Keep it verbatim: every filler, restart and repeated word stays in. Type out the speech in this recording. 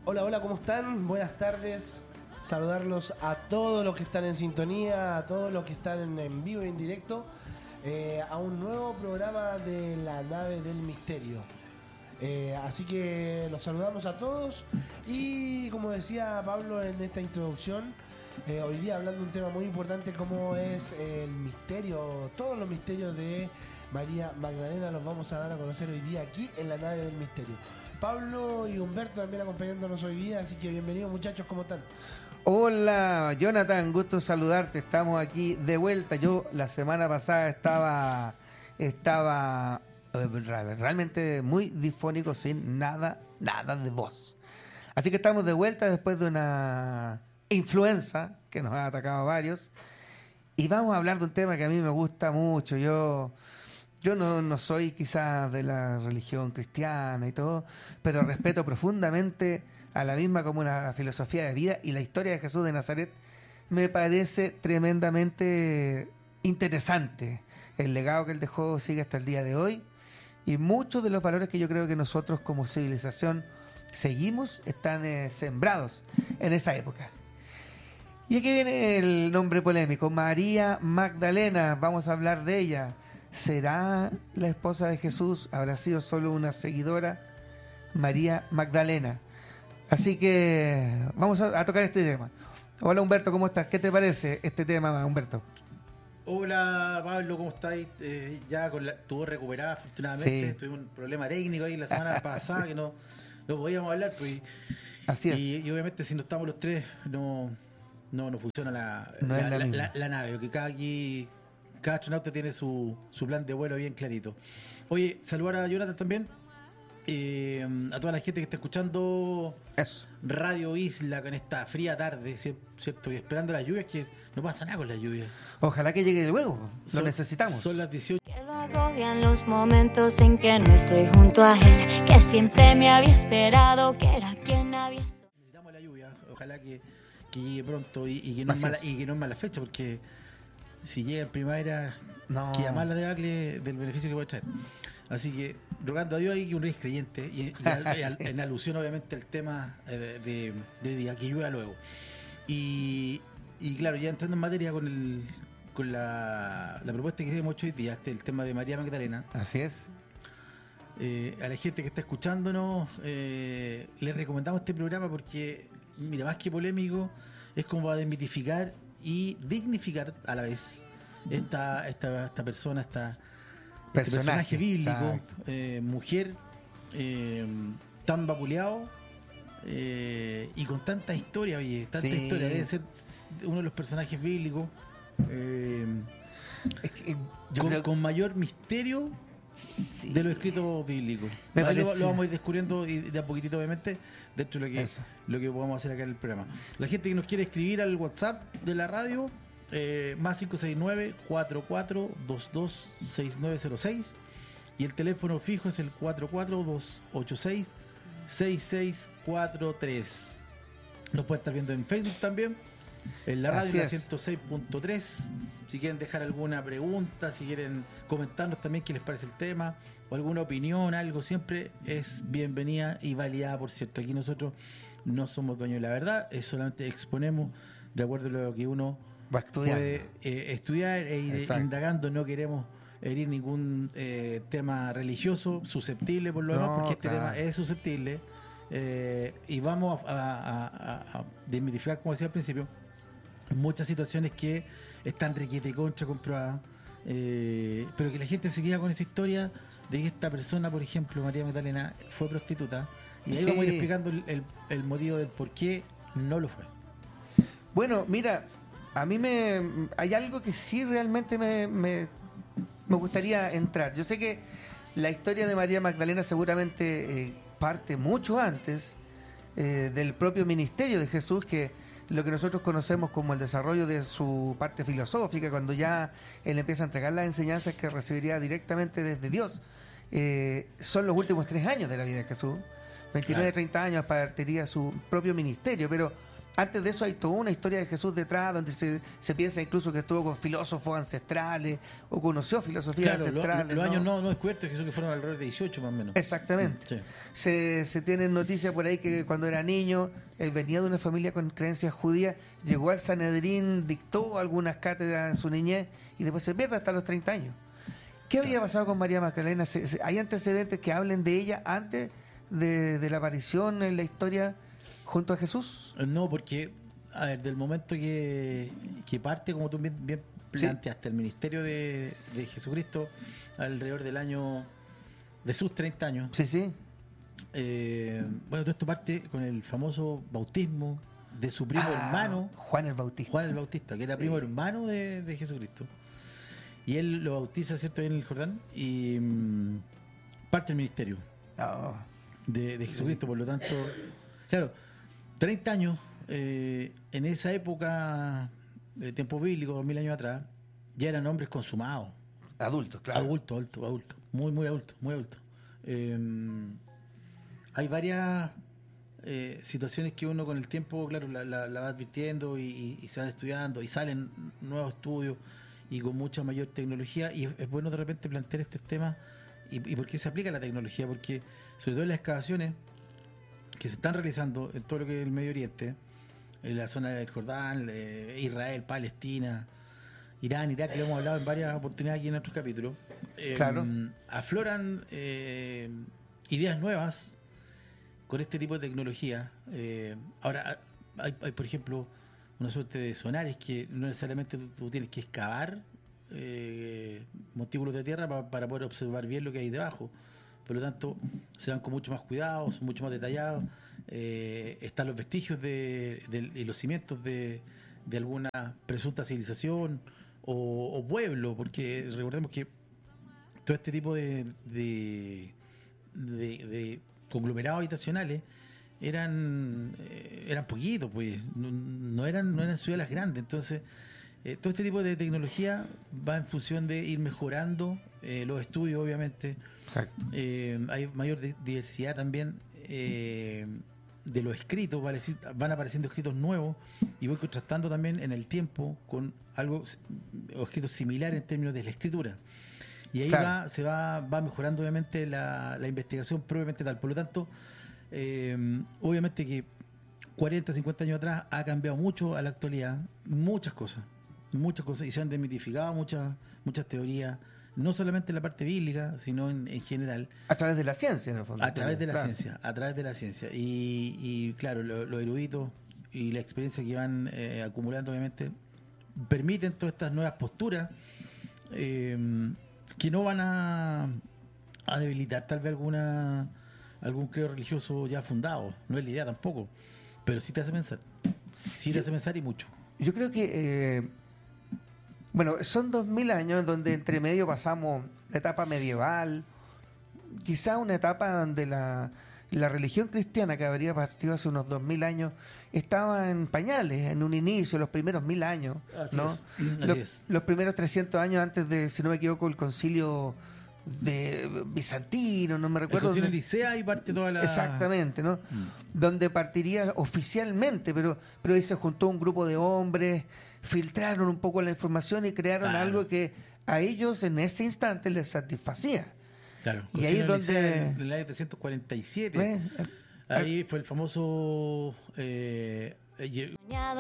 Hola, hola, ¿cómo están? Buenas tardes. Saludarlos a todos los que están en sintonía, a todos los que están en, en vivo e en directo, eh, a un nuevo programa de La Nave del Misterio. Eh, así que los saludamos a todos y, como decía Pablo en esta introducción, eh, hoy día hablando de un tema muy importante como es el misterio, todos los misterios de María Magdalena los vamos a dar a conocer hoy día aquí en La Nave del Misterio. Pablo y Humberto también acompañándonos hoy día, así que bienvenidos muchachos, ¿cómo están? Hola Jonathan, gusto saludarte, estamos aquí de vuelta. Yo la semana pasada estaba estaba eh, realmente muy difónico, sin nada, nada de voz. Así que estamos de vuelta después de una influenza que nos ha atacado a varios y vamos a hablar de un tema que a mí me gusta mucho. Yo Yo no, no soy quizás de la religión cristiana y todo, pero respeto profundamente a la misma como una filosofía de vida, y la historia de Jesús de Nazaret me parece tremendamente interesante. El legado que él dejó sigue hasta el día de hoy, y muchos de los valores que yo creo que nosotros como civilización seguimos están eh, sembrados en esa época. Y aquí viene el nombre polémico, María Magdalena. Vamos a hablar de ella. ¿Será la esposa de Jesús? ¿Habrá sido solo una seguidora? María Magdalena. Así que vamos a, a tocar este tema. Hola Humberto, ¿cómo estás? ¿Qué te parece este tema, Humberto? Hola Pablo, ¿cómo estáis? Eh, ya con la, tu voz recuperada, afortunadamente. Sí. Tuvimos un problema técnico ahí la semana pasada que no, no podíamos hablar. Pues, Así es. Y, y obviamente si no estamos los tres, no, no, no funciona la, No la, es la la, misma. la, la nave, porque cada aquí... Cada astronauta tiene su, su plan de vuelo bien clarito. Oye, saludar a Jonathan también. Eh, a toda la gente que está escuchando Eso. Radio Isla con esta fría tarde, ¿cierto? Y esperando las lluvias, que no pasa nada con las lluvias. Ojalá que llegue luego, lo Son- necesitamos. Son las dieciocho. Que lo agobian los momentos en que no estoy junto a él, que siempre me había esperado, que era quien había... Necesitamos la lluvia. Ojalá que, que llegue pronto y, y, que no es Así mala, es. y que no es mala fecha, porque si llega en primavera, No. que más la debacle del beneficio que puede traer. Así que rogando a Dios ahí que uno es creyente y, y al- y al- en alusión obviamente al tema eh, de, de, de día, que llueva luego. Y, y claro, ya entrando en materia con el con la, la propuesta que hemos hecho hoy día, este, el tema de María Magdalena, Así es. eh, a la gente que está escuchándonos, eh, les recomendamos este programa porque, mira, más que polémico, es como para desmitificar y dignificar a la vez esta, esta, esta persona, esta, este Personaje, personaje bíblico, exacto. eh, mujer, eh, tan vapuleado eh, y con tanta historia, oye, tanta Sí. historia, debe ser uno de los personajes bíblicos eh, Es que, eh, yo con, creo- con mayor misterio sí. de los escritos bíblicos. Me Ahí lo, parece- lo vamos a ir descubriendo y de a poquitito, obviamente, dentro de lo que, Eso. lo que podamos hacer acá en el programa. La gente que nos quiere escribir al WhatsApp de la radio, eh, más cinco seis nueve, cuatro cuatro dos dos, seis nueve cero seis, y el teléfono fijo es el cuatro cuatro dos ocho seis, seis seis cuatro tres. Nos pueden estar viendo en Facebook también, en la radio, Así la es. ciento seis punto tres. Si quieren dejar alguna pregunta, si quieren comentarnos también qué les parece el tema, o alguna opinión, algo, siempre es bienvenida y validada, por cierto. Aquí nosotros no somos dueños de la verdad, es solamente exponemos de acuerdo a lo que uno Va estudiando. puede eh, estudiar e ir Exacto. indagando. No queremos herir ningún eh, tema religioso, susceptible por lo No, demás, porque este claro. tema es susceptible. eh, y vamos a, a- a- a desmitificar, como decía al principio, muchas situaciones que están requete contra comprobadas, eh, pero que la gente se queda con esa historia de que esta persona, por ejemplo, María Magdalena, fue prostituta, y ahí Sí. vamos a ir explicando el, el- el motivo del por qué no lo fue. Bueno, mira, a mí me hay algo que sí realmente me, me, me gustaría entrar. Yo sé que la historia de María Magdalena seguramente eh, parte mucho antes eh, del propio ministerio de Jesús, que lo que nosotros conocemos como el desarrollo de su parte filosófica, cuando ya él empieza a entregar las enseñanzas que recibiría directamente desde Dios. Eh, son los últimos tres años de la vida de Jesús. veintinueve, Claro. treinta años partiría su propio ministerio, pero Antes de eso hay toda una historia de Jesús detrás, donde se, se piensa incluso que estuvo con filósofos ancestrales o conoció filosofías Claro, lo- ancestrales. los ¿no? años no, no descubiertos de Jesús, que fueron alrededor de dieciocho más o menos. Exactamente. Sí. Se, se tienen noticias por ahí que cuando era niño, él venía de una familia con creencias judías, llegó al Sanedrín, dictó algunas cátedras en su niñez y después se pierde hasta los treinta años. ¿Qué habría pasado con María Magdalena? ¿Se- se- ¿Hay antecedentes que hablen de ella antes de, de la aparición en la historia junto a Jesús? No, porque, a ver, del momento que, que parte, como tú bien, bien planteaste, el ministerio de, de Jesucristo, alrededor del año de sus treinta años, Sí, sí. eh, bueno, todo esto parte con el famoso bautismo de su primo Ah, hermano, Juan el Bautista. Juan el Bautista, que era Sí. primo hermano de, de Jesucristo. Y él lo bautiza, ¿cierto?, ahí en el Jordán, y mm, parte el ministerio Oh, de, de Jesucristo. Por lo tanto, claro, treinta años, eh, en esa época de tiempo bíblico, dos mil años atrás, ya eran hombres consumados, adultos, claro. adultos, adultos, adultos, muy, muy adultos, muy adultos. Eh, hay varias eh, situaciones que uno con el tiempo, claro, la, la- la va advirtiendo y, y- y se van estudiando y salen nuevos estudios y con mucha mayor tecnología, y es, es bueno de repente plantear estos temas y, y por qué se aplica la tecnología, porque sobre todo en las excavaciones que se están realizando en todo lo que es el Medio Oriente, en la zona del Jordán, eh, Israel, Palestina, Irán, Irak, que lo hemos hablado en varias oportunidades aquí en otros capítulos, eh, Claro. afloran eh, ideas nuevas con este tipo de tecnología. Eh, ahora, hay, hay, por ejemplo, una suerte de sonares que no necesariamente tú, tú tienes que excavar eh, montículos de tierra pa- para poder observar bien lo que hay debajo. Por lo tanto, se dan con mucho más cuidado, son mucho más detallados. Eh, están los vestigios de, de- y los cimientos de, de alguna presunta civilización o, o pueblo, porque recordemos que todo este tipo de, de, de- de conglomerados habitacionales eran eh, eran poquitos, pues no, no eran no eran ciudades grandes. Entonces, eh, todo este tipo de tecnología va en función de ir mejorando eh, los estudios, obviamente. Exacto. Eh, hay mayor di- diversidad también eh, de los escritos, vale decir, van apareciendo escritos nuevos, y voy contrastando también en el tiempo con algo s- o escritos similares en términos de la escritura. Y ahí Claro. va, se va, va mejorando obviamente la, la investigación propiamente tal. Por lo tanto, eh, obviamente que cuarenta, cincuenta años atrás ha cambiado mucho a la actualidad, muchas cosas, muchas cosas, y se han desmitificado muchas, muchas teorías, no solamente en la parte bíblica, sino en, en general, A través de la ciencia, en el fondo. a través de la Claro. ciencia, a través de la ciencia. Y, y claro, lo- los eruditos y la experiencia que van eh, acumulando, obviamente, permiten todas estas nuevas posturas eh, que no van a, a debilitar tal vez alguna algún credo religioso ya fundado. No es la idea tampoco, pero sí te hace pensar. Sí te hace pensar y mucho. Yo creo que, eh, bueno, son dos mil años donde entre medio pasamos la etapa medieval, quizá una etapa donde la, la religión cristiana, que habría partido hace unos dos mil años, estaba en pañales, en un inicio, los primeros mil años, Así ¿no? es, así Los, es. los primeros trescientos años antes de, si no me equivoco, el concilio de bizantino, no me El recuerdo. concilio de dónde- Nicea y parte toda la... Exactamente, ¿no? Mm. Donde partiría oficialmente, pero, pero ahí se juntó un grupo de hombres, filtraron un poco la información y crearon Claro. algo que a ellos en ese instante les satisfacía. Claro, Y ahí concilio de donde- Nicea en el año trescientos cuarenta y siete. ¿Ves? Ahí fue el famoso... eh, eh,